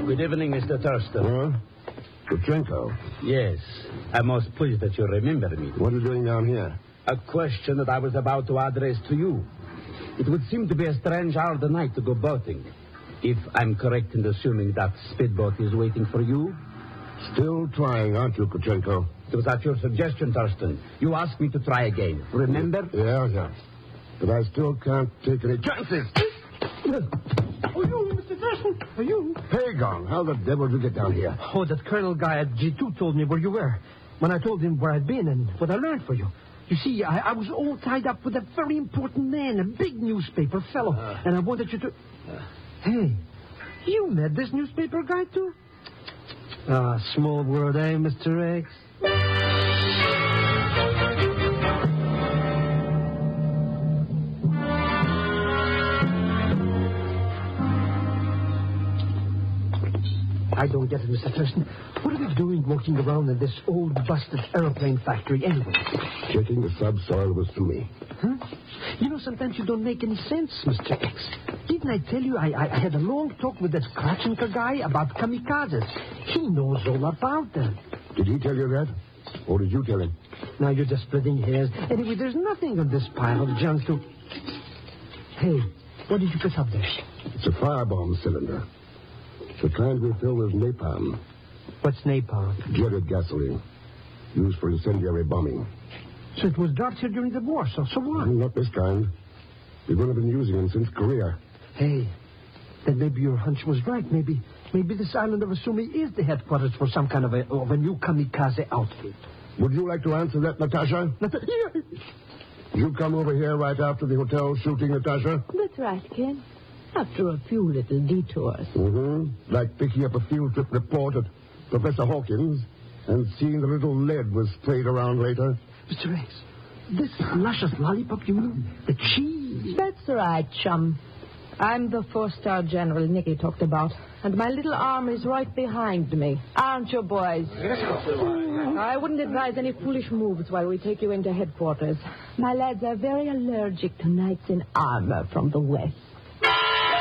Good evening, Mr. Thurston. Kutchenko. Yes. I'm most pleased that you remember me. What are you doing down here? A question that I was about to address to you. It would seem to be a strange hour of the night to go boating. If I'm correct in assuming that speedboat is waiting for you. Still trying, aren't you, Kutchenko? It was at your suggestion, Thurston. You asked me to try again. Remember? Yeah. But I still can't take any chances. Oh, you, Mr. Thurston. Are you? Hagon, how the devil did you get down here? Oh, that colonel guy at G2 told me where you were. When I told him where I'd been and what I learned for you. You see, I was all tied up with a very important man, a big newspaper fellow. And I wanted you to... Hey, you met this newspaper guy, too? Small world, eh, Mr. X? I don't get it, Mr. Thurston. What are we doing walking around in this old, busted aeroplane factory anyway? Checking the subsoil of Asumi. Huh? You know, sometimes you don't make any sense, Mr. X. Didn't I tell you I had a long talk with that Kravchenko guy about kamikazes? He knows all about them. Did he tell you that? Or did you tell him? Now you're just splitting hairs. Anyway, there's nothing on this pile of junk to... Hey, what did you put up there? It's a firebomb cylinder. The kind we fill with napalm. What's napalm? Jetted gasoline. Used for incendiary bombing. So it was dropped here during the war, so what? Not this kind. We would have been using them since Korea. Hey, then maybe your hunch was right. Maybe this island of Asumi is the headquarters for some kind of a new kamikaze outfit. Would you like to answer that, Natasha? You come over here right after the hotel shooting, Natasha? That's right, Ken. After a few little detours. Like picking up a field trip report at Professor Hawkins and seeing the little lead was sprayed around later. Mr. X, this luscious lollipop, you mean? The cheese? That's right, chum. I'm the four-star general Nicky talked about, and my little arm is right behind me. Aren't you, boys? Yes, I wouldn't advise any foolish moves while we take you into headquarters. My lads are very allergic to knights in armor from the west.